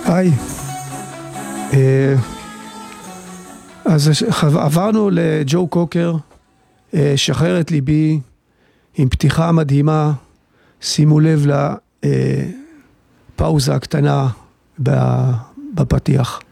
היי. אז עברנו לג'ו קוקר, שחרר את ליבי, עם פתיחה מדהימה. שימו לב לפאוזה הקטנה בפתיח.